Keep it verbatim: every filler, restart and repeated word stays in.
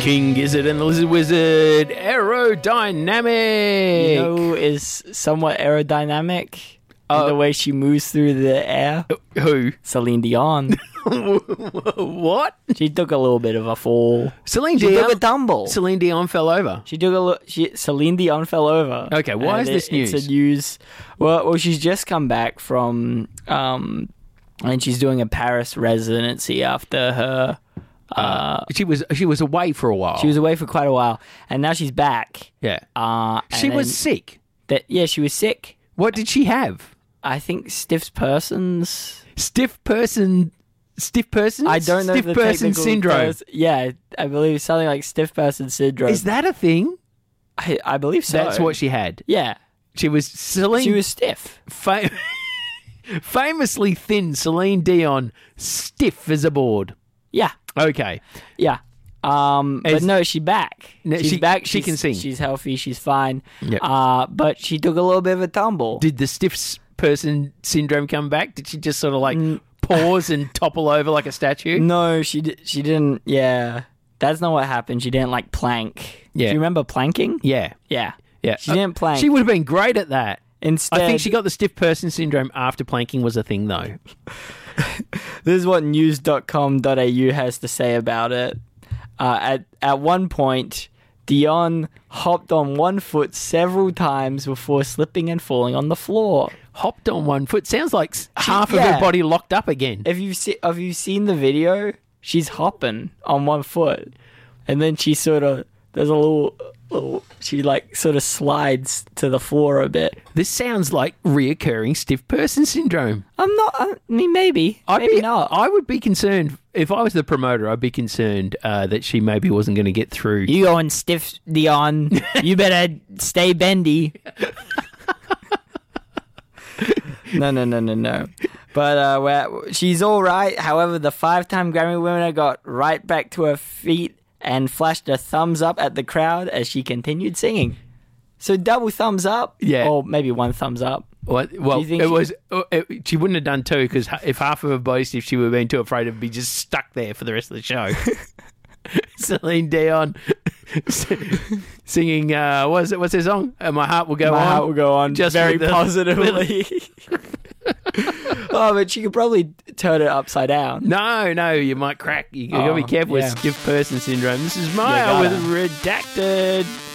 King Gizzard and the Lizard Wizard aerodynamic. You know, is somewhat aerodynamic Oh. in the way she moves through the air. Who? Celine Dion. What? She took a little bit of a fall. Celine She Dion. took a tumble. Celine Dion fell over. She took a look. She Celine Dion fell over. Okay, why is And this it- news? It's a news. Well, well, she's just come back from, um, and she's doing a Paris residency after her. Uh, She was she was away for a while. she was away for quite a while, and now she's back. yeah. Uh, She and was then sick. That yeah, she was sick. What did she have? I think stiff persons. Stiff person. Stiff person. I don't know Stiff the person technical syndrome. terms. Yeah, I believe something like stiff person syndrome. Is that a thing? I, I believe so. That's what she had. Yeah, She was Celine. she was stiff. Fa- famously thin Celine Dion, stiff as a board. Yeah, Okay. yeah. Um, but Is- no, she's back. No, she's she- back. she She's, can sing. She's healthy. She's fine. Yep. Uh, but she took a little bit of a tumble. Did the stiff s- person syndrome come back? Did she just sort of like pause and topple over like a statue? No, she di- she didn't. Yeah, that's not what happened. She didn't like plank. Yeah. Do you remember planking? Yeah. Yeah. Yeah. She didn't plank. She would have been great at that. Instead, I think she got the stiff person syndrome after planking was a thing, though. This is what news dot com dot a u has to say about it. Uh, at at one point, Dion hopped on one foot several times before slipping and falling on the floor. Hopped on one foot. Sounds like s- half of yeah. her body locked up again. If you see, have you seen the video? She's hopping on one foot, and then she sort of there's a little, little she like sort of slides to the floor a bit. This sounds like reoccurring stiff person syndrome. I'm not. I mean, maybe, I'd maybe be, not. I would be concerned if I was the promoter. I'd be concerned uh, that she maybe wasn't going to get through. You going stiff, Dion? You better stay bendy. no, no, no, no, no. But uh, we're- she's all right. However, the five-time Grammy winner got right back to her feet and flashed a thumbs up at the crowd as she continued singing. So double thumbs up, Yeah. or maybe one thumbs up. What, well, think it she- was. uh, It, she wouldn't have done two because if half of her body stiff, she would have been too afraid to be just stuck there for the rest of the show. Celine Dion singing. Uh, what's it? What's her song? Uh, My heart will go My on. heart will go on Just very with the- positively. Oh, but she could probably turn it upside down. No, no, you might crack. You, you got to be Oh, careful yeah. with stiff person syndrome. This is Maya gotta. with Redacted.